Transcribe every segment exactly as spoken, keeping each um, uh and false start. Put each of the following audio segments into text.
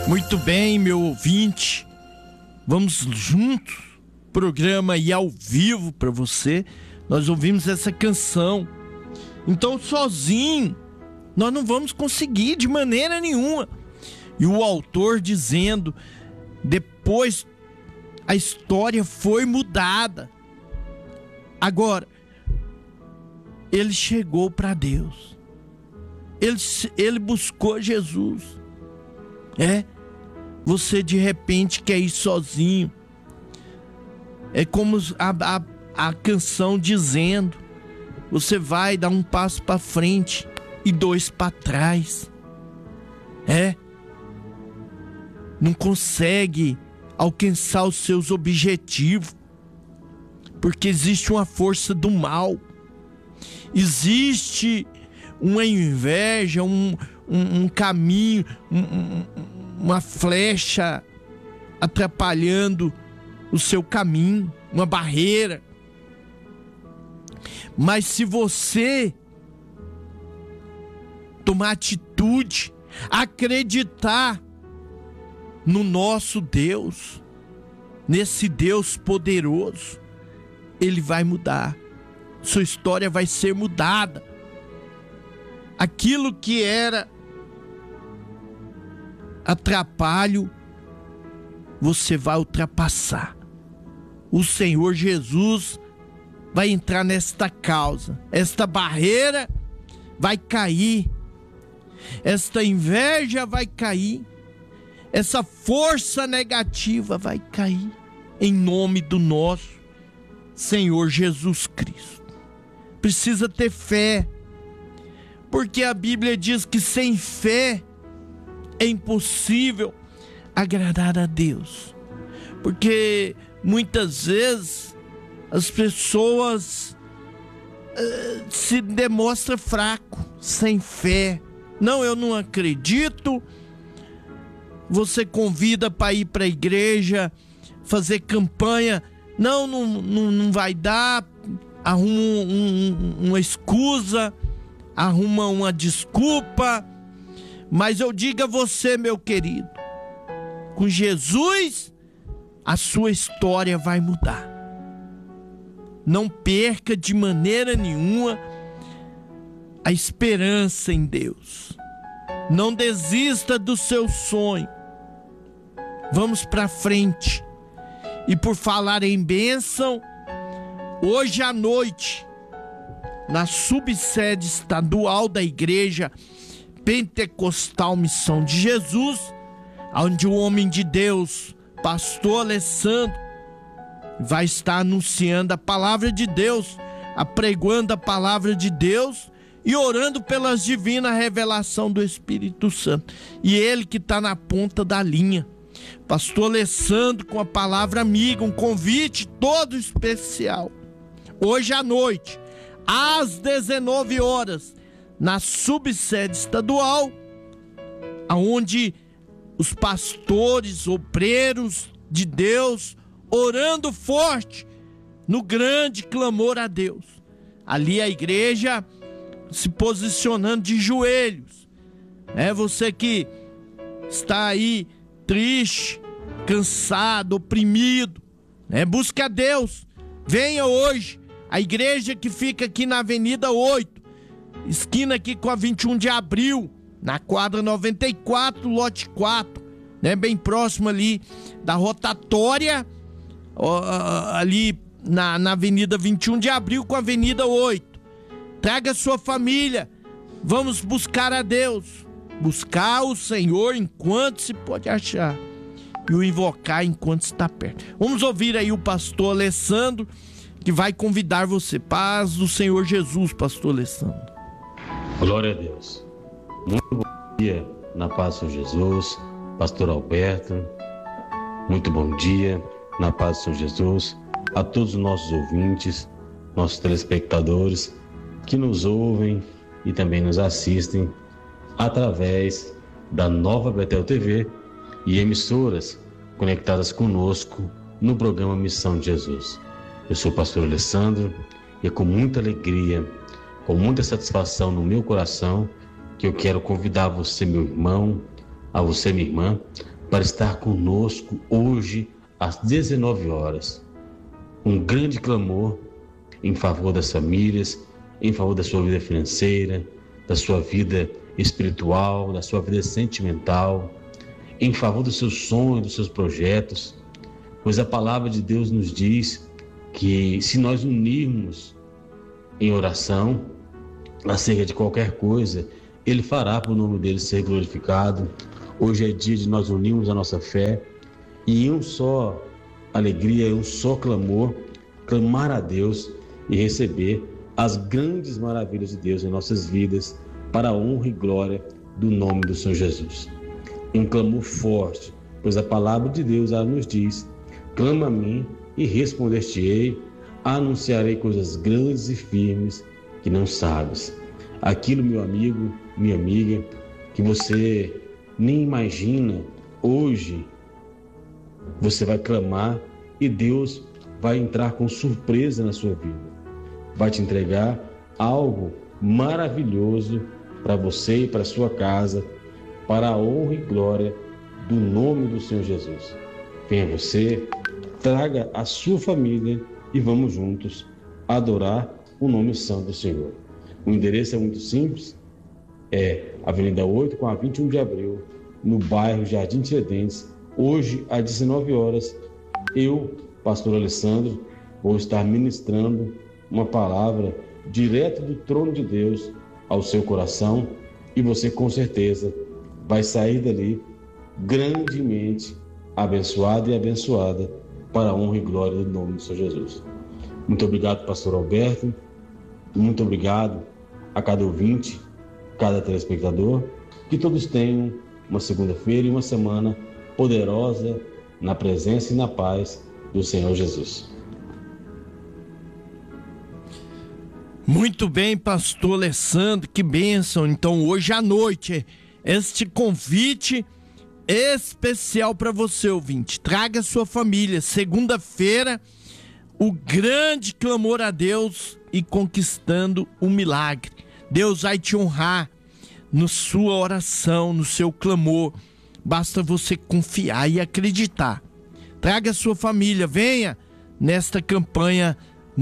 Muito bem, meu ouvinte, vamos juntos, programa e ao vivo para você. Nós ouvimos essa canção. Então, sozinho, nós não vamos conseguir de maneira nenhuma. E o autor dizendo, depois a história foi mudada. Agora, ele chegou para Deus. Ele, ele buscou Jesus. É, você de repente quer ir sozinho. É como a, a, a canção dizendo, você vai dar um passo para frente e dois para trás. É, não consegue alcançar os seus objetivos, porque existe uma força do mal, existe uma inveja, um, um, um caminho, um, um, uma flecha atrapalhando o seu caminho, uma barreira. Mas se você tomar atitude, acreditar no nosso Deus, nesse Deus poderoso, Ele vai mudar. Sua história vai ser mudada. Aquilo que era atrapalho, você vai ultrapassar. O Senhor Jesus vai entrar nesta causa. Esta barreira vai cair. Esta inveja vai cair. Essa força negativa vai cair. Em nome do nosso Senhor Jesus Cristo. Precisa ter fé. Porque a Bíblia diz que sem fé é impossível agradar a Deus. Porque muitas vezes as pessoas uh, se demonstram fraco, sem fé. Não, eu não acredito. Você convida para ir para a igreja, fazer campanha. Não, não, não, não vai dar. Arruma um, um, uma excusa, arruma uma desculpa. Mas eu digo a você, meu querido, com Jesus, a sua história vai mudar. Não perca de maneira nenhuma a esperança em Deus. Não desista do seu sonho. Vamos para frente. E por falar em bênção, hoje à noite, na subsede estadual da Igreja Pentecostal Missão de Jesus, onde o homem de Deus, pastor Alessandro, vai estar anunciando a palavra de Deus, apregoando a palavra de Deus e orando pelas divinas revelações do Espírito Santo. E ele que está na ponta da linha, pastor Alessandro, com a palavra amiga, um convite todo especial. Hoje à noite, às dezenove horas, na subsede estadual, onde os pastores, obreiros de Deus, orando forte, no grande clamor a Deus. Ali a igreja se posicionando de joelhos. É você que está aí triste, cansado, oprimido, né? Busque a Deus. Venha hoje. A igreja que fica aqui na Avenida oito, esquina aqui com a vinte e um de abril, na quadra noventa e quatro, lote quatro, né? Bem próximo ali da rotatória, ó, ali na, na Avenida vinte e um de abril com a Avenida oito. Traga sua família. Vamos buscar a Deus. Buscar o Senhor enquanto se pode achar. E o invocar enquanto está perto. Vamos ouvir aí o pastor Alessandro, que vai convidar você. Paz do Senhor Jesus, pastor Alessandro. Glória a Deus. Muito bom dia na paz do Senhor Jesus, pastor Alberto. Muito bom dia na paz do Senhor Jesus a todos os nossos ouvintes, nossos telespectadores que nos ouvem e também nos assistem através da Nova Betel T V e emissoras conectadas conosco no programa Missão de Jesus. Eu sou o pastor Alessandro e é com muita alegria, com muita satisfação no meu coração, que eu quero convidar você, meu irmão, a você, minha irmã, para estar conosco hoje às dezenove horas. Um grande clamor em favor das famílias, em favor da sua vida financeira, da sua vida espiritual, da sua vida sentimental, em favor dos seus sonhos, dos seus projetos, pois a palavra de Deus nos diz que se nós unirmos em oração acerca de qualquer coisa, Ele fará para o nome dele ser glorificado. Hoje é dia de nós unirmos a nossa fé e em um só alegria, em um só clamor, clamar a Deus e receber as grandes maravilhas de Deus em nossas vidas, para a honra e glória do nome do Senhor Jesus. Um clamor forte, pois a palavra de Deus ela nos diz: clama a mim e responder-te-ei, anunciarei coisas grandes e firmes que não sabes. Aquilo, meu amigo, minha amiga, que você nem imagina, hoje você vai clamar e Deus vai entrar com surpresa na sua vida. Vai te entregar algo maravilhoso para você e para a sua casa, para a honra e glória do nome do Senhor Jesus. Venha você, traga a sua família e vamos juntos adorar o nome santo do Senhor. O endereço é muito simples, é Avenida oito com a vinte e um de abril, no bairro Jardim Tiradentes. Hoje, às dezenove horas, eu, pastor Alessandro, vou estar ministrando uma palavra direto do trono de Deus ao seu coração e você com certeza vai sair dali grandemente abençoado e abençoada para a honra e glória do nome do Senhor Jesus. Muito obrigado, pastor Alberto. Muito obrigado a cada ouvinte, cada telespectador. Que todos tenham uma segunda-feira e uma semana poderosa na presença e na paz do Senhor Jesus. Muito bem, pastor Alessandro, que bênção. Então, hoje à noite, este convite especial para você, ouvinte. Traga sua família. Segunda-feira, o grande clamor a Deus e conquistando o milagre. Deus vai te honrar na sua oração, no seu clamor. Basta você confiar e acreditar. Traga sua família, venha nesta campanha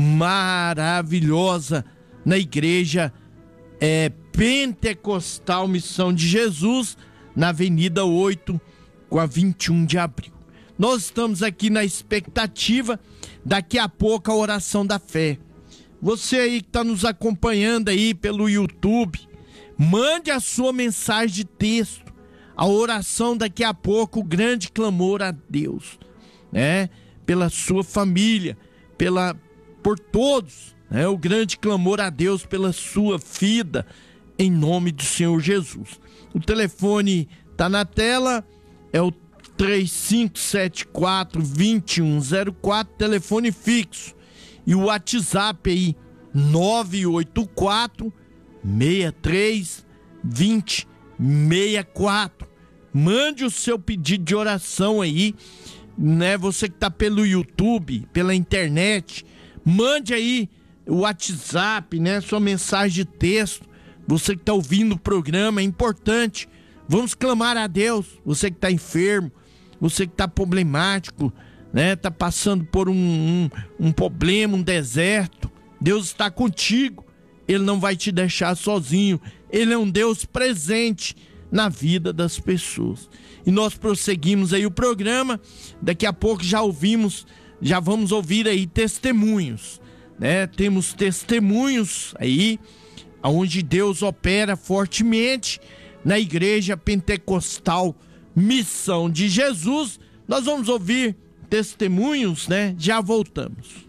maravilhosa na igreja é, Pentecostal Missão de Jesus, na Avenida oito com a vinte e um de abril. Nós estamos aqui na expectativa, daqui a pouco a oração da fé. Você aí que está nos acompanhando aí pelo YouTube, mande a sua mensagem de texto, a oração daqui a pouco, o grande clamor a Deus, né? Pela sua família, pela por todos, né? O grande clamor a Deus pela sua vida, em nome do Senhor Jesus. O telefone tá na tela, é o três cinco sete quatro, dois um zero quatro, telefone fixo. E o WhatsApp aí, nove oito quatro, seis três, dois zero seis quatro. Mande o seu pedido de oração aí, né? Você que tá pelo YouTube, pela internet, mande aí o WhatsApp, né? Sua mensagem de texto. Você que está ouvindo o programa, é importante. Vamos clamar a Deus. Você que está enfermo, você que está problemático, né? Está passando por um, um, um problema, um deserto. Deus está contigo. Ele não vai te deixar sozinho. Ele é um Deus presente na vida das pessoas. E nós prosseguimos aí o programa. Daqui a pouco já ouvimos, já vamos ouvir aí testemunhos, né? Temos testemunhos aí onde Deus opera fortemente na Igreja Pentecostal Missão de Jesus. Nós vamos ouvir testemunhos, né? Já voltamos.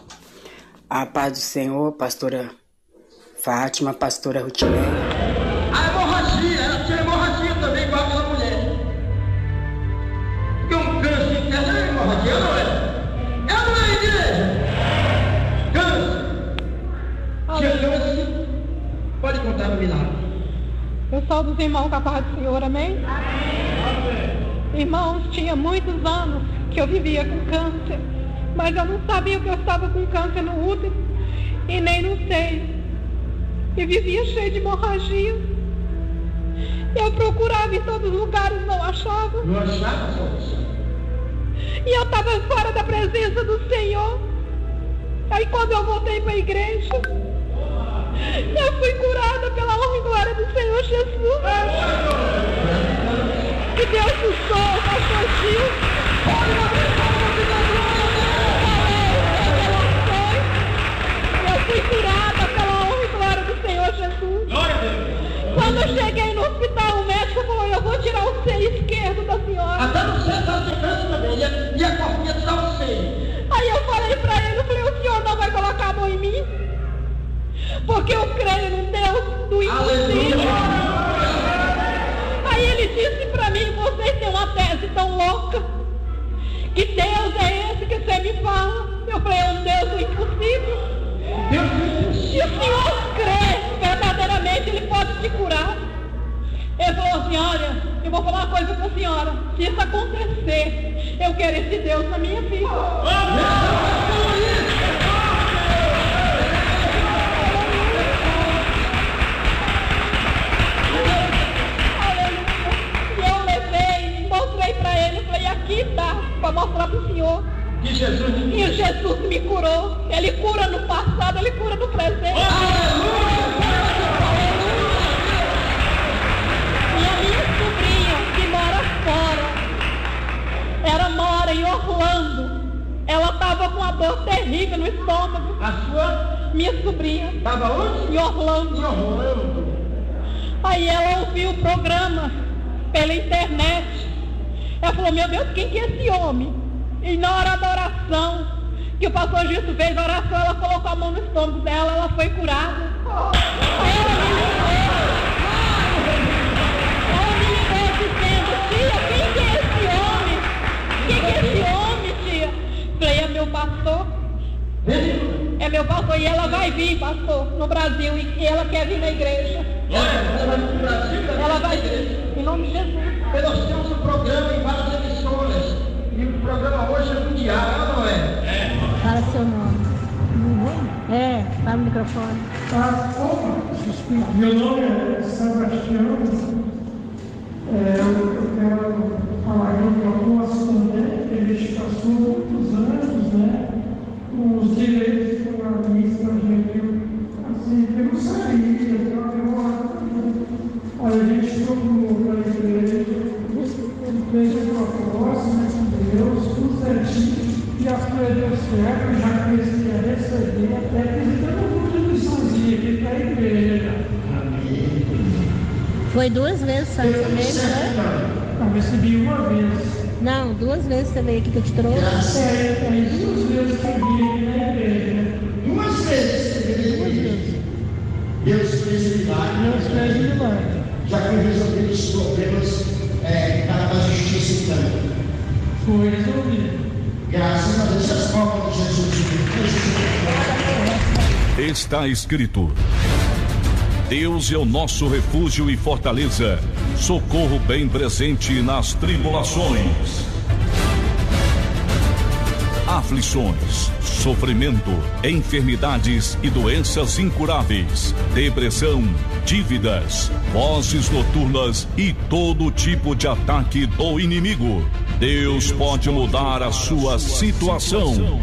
A paz do Senhor, pastora Fátima, pastora Rutilene. A hemorragia, ela tinha hemorragia também igual aquela mulher. Porque um câncer interno é hemorragia, não é? É não é, igreja? Câncer. Tinha câncer. Pode contar no milagre. Eu sou dos irmãos com a paz do Senhor, amém? Amém. Irmãos, tinha muitos anos que eu vivia com câncer, mas eu não sabia que eu estava com câncer no útero e nem no seio. E vivia cheio de hemorragia. Eu procurava em todos os lugares, não achava. achava. Não achava a solução. E eu estava fora da presença do Senhor. Aí quando eu voltei para a igreja, eu fui curada pela honra e glória do Senhor Jesus. Que Deus usou o pastor Gil. Eu fui curada pela honra e glória do Senhor Jesus. Quando eu cheguei no hospital, o médico falou: eu vou tirar o seio esquerdo da senhora. Até no seio estava de câncer também. E a cofrinha estava o seio. Aí eu falei pra ele, eu falei: o senhor não vai colocar a mão em mim? Porque eu creio no Deus do impossível. Aí ele disse pra mim: vocês têm uma tese tão louca. Que Deus é esse que você me fala? Eu falei: é um Deus do impossível. Deus do impossível. Se o senhor crê, verdadeiramente ele pode te curar. Ele falou assim: olha, eu vou falar uma coisa pra senhora. Se isso acontecer, eu quero esse Deus na minha vida. E eu levei, mostrei pra ele, falei: aqui tá, pra mostrar pro senhor. E Jesus me E Jesus me curou. Ele cura no passado, ele cura no presente. E a minha sobrinha, que mora fora, ela mora em Orlando. Ela estava com uma dor terrível no estômago. A sua Minha sobrinha, estava onde? em Orlando. Em Orlando. Aí ela ouviu o programa pela internet. Ela falou: meu Deus, quem que é esse homem? E na hora da oração, que o pastor Gilson fez a oração, ela colocou a mão no estômago dela, ela foi curada. Aí ela me ligou. Ela me ligou dizendo: tia, quem que é esse homem? Quem que é esse homem, tia? Falei: é meu pastor. É meu pastor. E ela vai vir, pastor, no Brasil. E ela quer vir na igreja. Ela vai no Brasil, Ela vai vir, em nome de Jesus. nós temos um programa em várias emissoras. E o programa hoje é mundial, não é? Fala seu nome. É, fala no microfone. Ah, opa, meu nome é Sebastião. É, eu, eu quero falar que eu posso também, ele passou muitos anos, né, com os direitos de jornalista, assim, eu não sabia, eu, olha, a gente procurou para a igreja, fez a proposta, né, com Deus, tudo certinho. E as coisas deu certo, já comecei a receber, até que ele deu uma contribuiçãozinha aqui para a igreja. Foi duas vezes só que você veio, né? Não, recebi uma vez. Não, duas vezes você veio aqui que eu te trouxe. É, é duas vezes que eu vim aqui na igreja. Duas vezes. Duas vezes. Deus fez milagre. Deus fez milagre. Já foi resolvido os problemas é, da justiça então. Foi resolvido. Graças a Deus, as palmas de Jesus. Está escrito: Deus é o nosso refúgio e fortaleza, socorro bem presente nas tribulações, aflições, sofrimento, enfermidades e doenças incuráveis, depressão, dívidas, vozes noturnas e todo tipo de ataque do inimigo. Deus pode mudar a sua situação.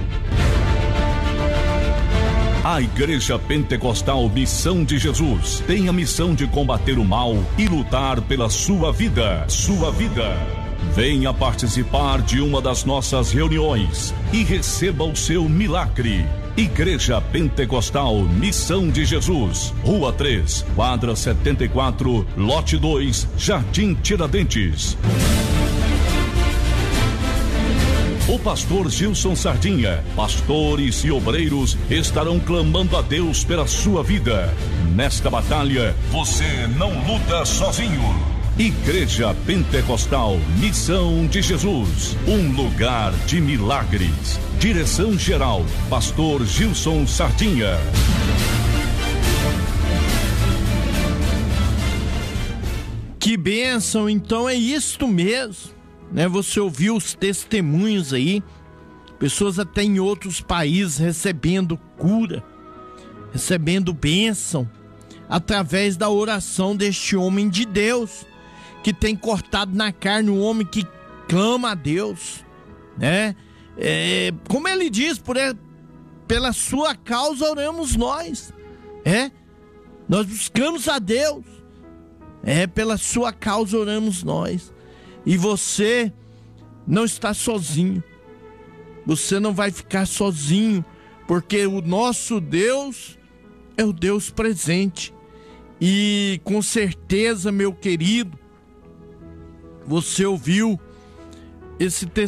A Igreja Pentecostal Missão de Jesus tem a missão de combater o mal e lutar pela sua vida. Sua vida. Venha participar de uma das nossas reuniões e receba o seu milagre. Igreja Pentecostal Missão de Jesus, Rua três, quadra setenta e quatro, lote dois, Jardim Tiradentes. O pastor Gilson Sardinha, pastores e obreiros estarão clamando a Deus pela sua vida. Nesta batalha, você não luta sozinho. Igreja Pentecostal Missão de Jesus, um lugar de milagres. Direção geral, pastor Gilson Sardinha. Que bênção, então é isto mesmo. Né, você ouviu os testemunhos aí, pessoas até em outros países recebendo cura, recebendo bênção, através da oração deste homem de Deus, que tem cortado na carne, um homem que clama a Deus, né? É, como ele diz, por ele, pela sua causa oramos nós, é? Nós buscamos a Deus, é, pela sua causa oramos nós. E você não está sozinho, você não vai ficar sozinho, porque o nosso Deus é o Deus presente. E com certeza, meu querido, você ouviu esse testemunho